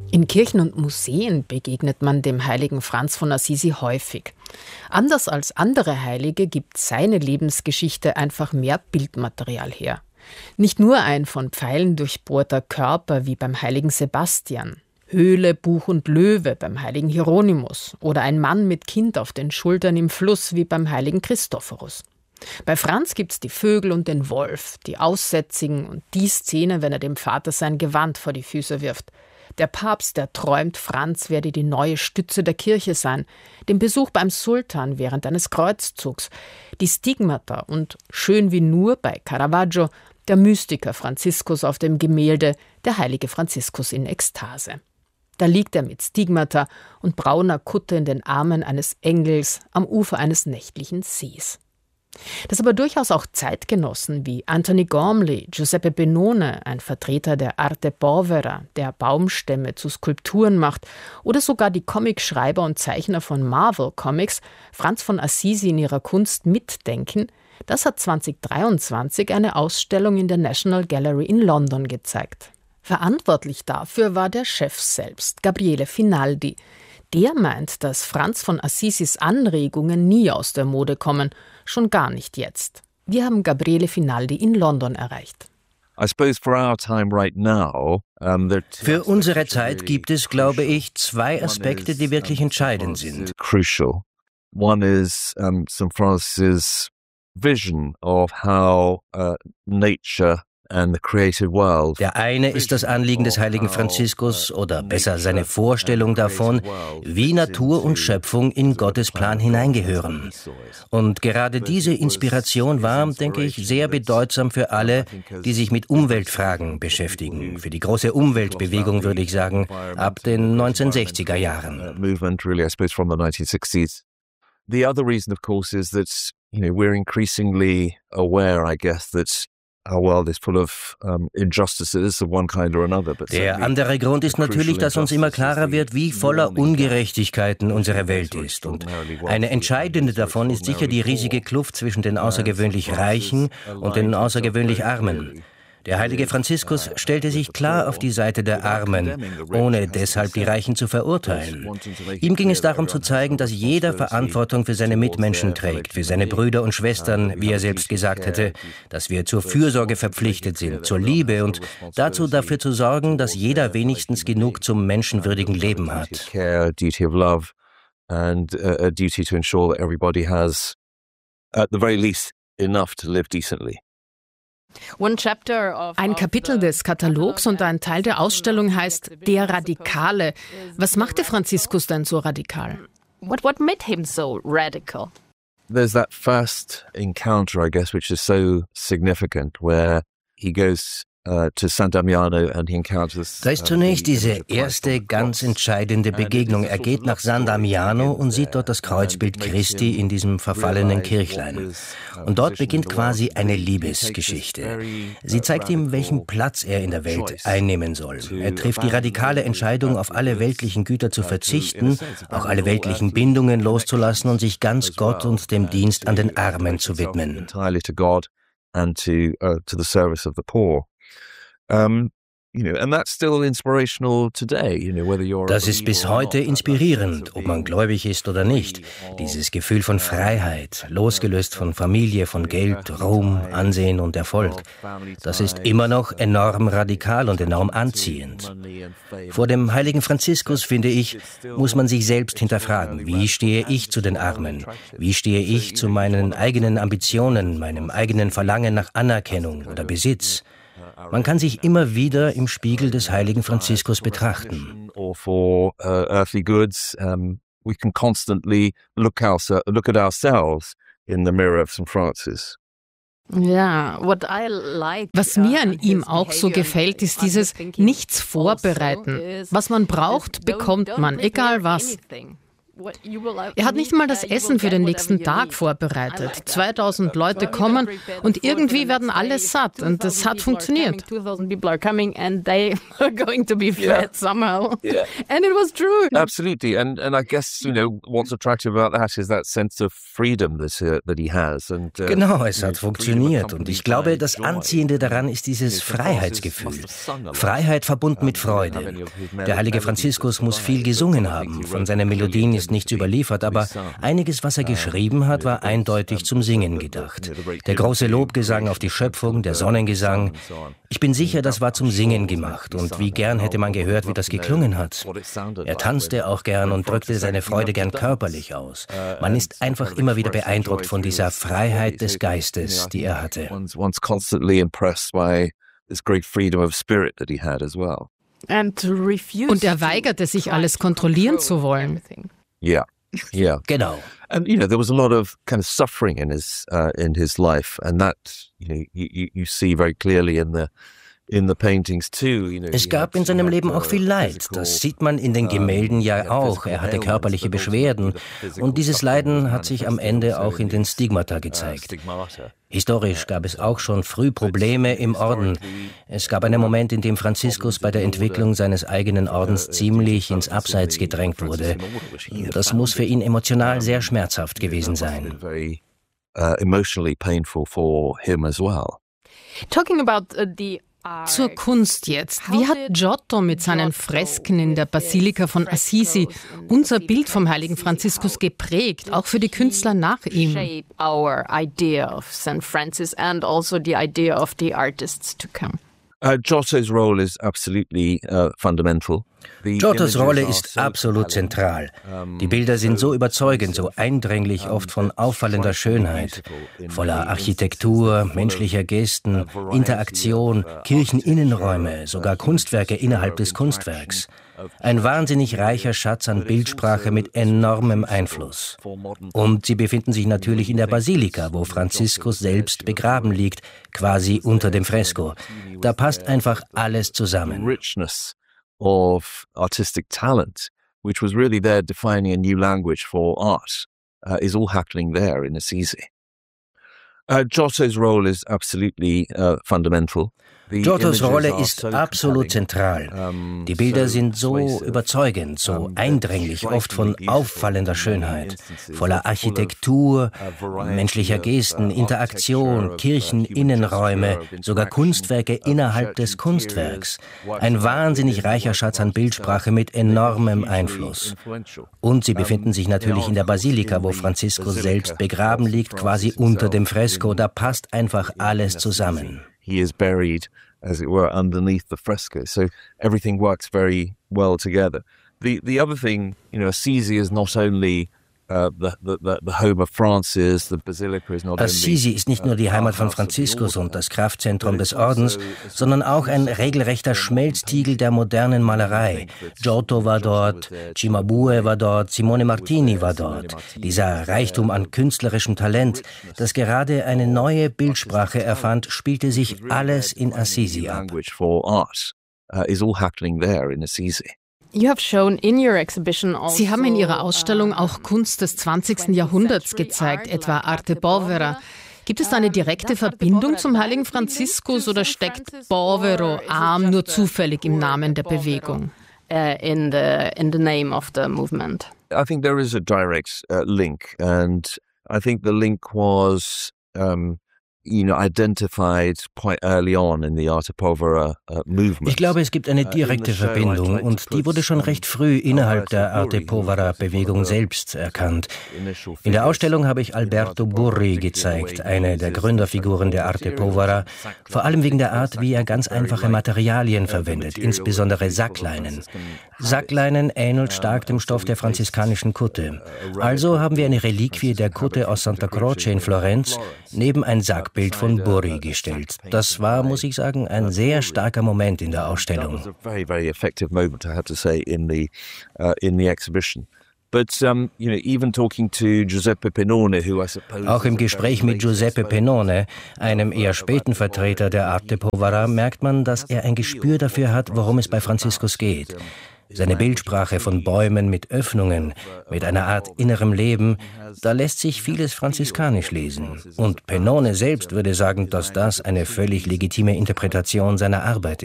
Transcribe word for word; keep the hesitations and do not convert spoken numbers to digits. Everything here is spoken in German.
In Kirchen und Museen begegnet man dem heiligen Franz von Assisi häufig. Anders als andere Heilige gibt seine Lebensgeschichte einfach mehr Bildmaterial her. Nicht nur ein von Pfeilen durchbohrter Körper wie beim heiligen Sebastian, Höhle, Buch und Löwe beim heiligen Hieronymus oder ein Mann mit Kind auf den Schultern im Fluss wie beim heiligen Christophorus. Bei Franz gibt's die Vögel und den Wolf, die Aussätzigen und die Szene, wenn er dem Vater sein Gewand vor die Füße wirft. Der Papst, der träumt, Franz werde die neue Stütze der Kirche sein, den Besuch beim Sultan während eines Kreuzzugs, die Stigmata und schön wie nur bei Caravaggio der Mystiker Franziskus auf dem Gemälde Der heilige Franziskus in Ekstase. Da liegt er mit Stigmata und brauner Kutte in den Armen eines Engels am Ufer eines nächtlichen Sees. Dass aber durchaus auch Zeitgenossen wie Anthony Gormley, Giuseppe Benone, ein Vertreter der Arte Povera, der Baumstämme zu Skulpturen macht, oder sogar die Comicschreiber und Zeichner von Marvel Comics Franz von Assisi in ihrer Kunst mitdenken, das hat zwanzig dreiundzwanzig eine Ausstellung in der National Gallery in London gezeigt. Verantwortlich dafür war der Chef selbst, Gabriele Finaldi. Der meint, dass Franz von Assisis Anregungen nie aus der Mode kommen, schon gar nicht jetzt. Wir haben Gabriele Finaldi in London erreicht. Für unsere Zeit gibt es, glaube ich, zwei Aspekte, die wirklich entscheidend sind. One is um, Saint Francis' vision of how uh, nature and the creative world. Der eine ist das Anliegen des heiligen Franziskus, oder besser seine Vorstellung davon, wie Natur und Schöpfung in Gottes Plan hineingehören. Und gerade diese Inspiration war, denke ich, sehr bedeutsam für alle, die sich mit Umweltfragen beschäftigen. Für die große Umweltbewegung, würde ich sagen, ab den neunzehnhundertsechziger Jahren. Movement really, I suppose, from the nineteen sixties. The other reason, of course, is that, you know, we're increasingly aware, I guess, that our world is full of um, injustices of one kind or another. But der andere Grund ist natürlich, dass uns immer klarer wird, wie voller Ungerechtigkeiten unsere Welt ist. Und eine entscheidende davon ist sicher die riesige Kluft zwischen den außergewöhnlich Reichen und den außergewöhnlich Armen. Der heilige Franziskus stellte sich klar auf die Seite der Armen, ohne deshalb die Reichen zu verurteilen. Ihm ging es darum zu zeigen, dass jeder Verantwortung für seine Mitmenschen trägt, für seine Brüder und Schwestern, wie er selbst gesagt hätte, dass wir zur Fürsorge verpflichtet sind, zur Liebe und dazu dafür zu sorgen, dass jeder wenigstens genug zum menschenwürdigen Leben hat. Duty of love and a duty to ensure that everybody has, at the very least, enough to live decently. Ein Kapitel des Katalogs und ein Teil der Ausstellung heißt Der Radikale. Was machte Franziskus denn so radikal? What, what made him so radical? There's that first encounter, I guess, which is so significant, where he goes uh, to San Damiano and he encounters. Da ist zunächst diese erste ganz entscheidende Begegnung. Er geht nach San Damiano und sieht dort das Kreuzbild Christi in diesem verfallenen Kirchlein. Und dort beginnt quasi eine Liebesgeschichte. Sie zeigt ihm, welchen Platz er in der Welt einnehmen soll. Er trifft die radikale Entscheidung, auf alle weltlichen Güter zu verzichten, auch alle weltlichen Bindungen loszulassen und sich ganz Gott und dem Dienst an den Armen zu widmen. Um, you know, and that's still inspirational today, you know, whether you're Das ist bis heute inspirierend, ob man gläubig ist oder nicht. Dieses Gefühl von Freiheit, losgelöst von Familie, von Geld, Ruhm, Ansehen und Erfolg. Das ist immer noch enorm radikal und enorm anziehend. Vor dem heiligen Franziskus, finde ich, muss man sich selbst hinterfragen. Wie stehe ich zu den Armen? Wie stehe ich zu meinen eigenen Ambitionen, meinem eigenen Verlangen nach Anerkennung oder Besitz? Man kann sich immer wieder im Spiegel des heiligen Franziskus betrachten. Or for uh, earthly goods, um, we can constantly look, our, look at ourselves in the mirror of Saint Francis. Ja, was mir an ihm auch so gefällt, ist dieses Nichts vorbereiten. Was man braucht, bekommt man, egal was. Er hat nicht mal das Essen für den nächsten Tag vorbereitet. zweitausend Leute kommen und irgendwie werden alle satt und das hat funktioniert. zweitausend people are coming and they are going to be fed somehow. And it was true. Absolutely. And and I guess, you know, what's attractive about that is that sense of freedom that, uh, that he has. And, uh, genau, es hat funktioniert. Und ich glaube, das Anziehende daran ist dieses Freiheitsgefühl. Freiheit verbunden mit Freude. Der heilige Franziskus muss viel gesungen haben. Von seinen Melodien ist nichts überliefert, aber einiges, was er geschrieben hat, war eindeutig zum Singen gedacht. Der große Lobgesang auf die Schöpfung, der Sonnengesang. Ich bin sicher, das war zum Singen gemacht. Und wie gern hätte man gehört, wie das geklungen hat. Er tanzte auch gern und drückte seine Freude gern körperlich aus. Man ist einfach immer wieder beeindruckt von dieser Freiheit des Geistes, die er hatte. One's constantly impressed by this great freedom of spirit that he had as well. Und er weigerte sich, alles kontrollieren zu wollen. Yeah, yeah, genau. And you know, there was a lot of kind of suffering in his uh, in his life, and that you know you you see very clearly in the in the paintings too. You know, es gab in seinem Leben auch viel Leid. Das sieht man in den Gemälden ja auch. Er hatte körperliche Beschwerden und dieses Leiden hat sich am Ende auch in den Stigmata gezeigt. Historisch gab es auch schon früh Probleme im Orden. Es gab einen Moment, in dem Franziskus bei der Entwicklung seines eigenen Ordens ziemlich ins Abseits gedrängt wurde. Das muss für ihn emotional sehr schmerzhaft gewesen sein. Emotionally painful for him as well. Talking about the Zur Kunst jetzt. Wie hat Giotto mit seinen Fresken in der Basilika von Assisi unser Bild vom heiligen Franziskus geprägt, auch für die Künstler nach ihm? Our idea of Saint Francis and also the idea of the artists to come. Uh, Giotto's role is absolutely uh, fundamental. Giottos Rolle ist absolut zentral. Die Bilder sind so überzeugend, so eindringlich, oft von auffallender Schönheit, voller Architektur, menschlicher Gesten, Interaktion, Kircheninnenräume, sogar Kunstwerke innerhalb des Kunstwerks. Ein wahnsinnig reicher Schatz an Bildsprache mit enormem Einfluss. Und sie befinden sich natürlich in der Basilika, wo Franziskus selbst begraben liegt, quasi unter dem Fresko. Da passt einfach alles zusammen. Of artistic talent, which was really there defining a new language for art, uh, is all happening there in Assisi. Uh, Giotto's role is absolutely uh, fundamental. Giottos Rolle ist absolut zentral. Die Bilder sind so überzeugend, so eindringlich, oft von auffallender Schönheit, voller Architektur, menschlicher Gesten, Interaktion, Kircheninnenräume, sogar Kunstwerke innerhalb des Kunstwerks. Ein wahnsinnig reicher Schatz an Bildsprache mit enormem Einfluss. Und sie befinden sich natürlich in der Basilika, wo Franziskus selbst begraben liegt, quasi unter dem Fresko. Da passt einfach alles zusammen. He is buried, as it were, underneath the fresco. So everything works very well together. The the other thing, you know, Assisi is not only uh, the, the the home of Francis. The basilica is not only. Assisi ist nicht nur die Heimat von Franziskus und das Kraftzentrum des Ordens, sondern auch ein regelrechter Schmelztiegel der modernen Malerei. Giotto war dort, Cimabue war dort, Simone Martini war dort. Dieser Reichtum an künstlerischem Talent, das gerade eine neue Bildsprache erfand, spielte sich alles in Assisi ab. Sie haben in Ihrer Ausstellung auch Kunst des zwanzigsten Jahrhunderts gezeigt, etwa Arte Povera. Gibt es da eine direkte Verbindung zum heiligen Franziskus oder steckt Povero, arm, nur zufällig im Namen der Bewegung? In the in the name of the movement. I think there is a direct uh, link, and I think the link was um, you know, identified quite early on in the Arte Povera uh, movement. Ich glaube, es gibt eine direkte Verbindung und die wurde schon recht früh innerhalb der Arte Povera-Bewegung selbst erkannt. In der Ausstellung habe ich Alberto Burri gezeigt, eine der Gründerfiguren der Arte Povera, vor allem wegen der Art, wie er ganz einfache Materialien verwendet, insbesondere Sackleinen. Sackleinen ähnelt stark dem Stoff der franziskanischen Kutte. Also haben wir eine Reliquie der Kutte aus Santa Croce in Florenz neben ein Sackbild von Burri gestellt. Das war, muss ich sagen, ein sehr starker Moment in der Ausstellung. Auch im Gespräch mit Giuseppe Pennone, einem eher späten Vertreter der Arte Povera, merkt man, dass er ein Gespür dafür hat, worum es bei Franziskus geht. seine Bildsprache von Bäumen mit Öffnungen, mit einer Art innerem Leben, da lässt sich vieles franziskanisch lesen. Und Pennone selbst würde sagen, dass das eine völlig legitime Interpretation seiner Arbeit ist.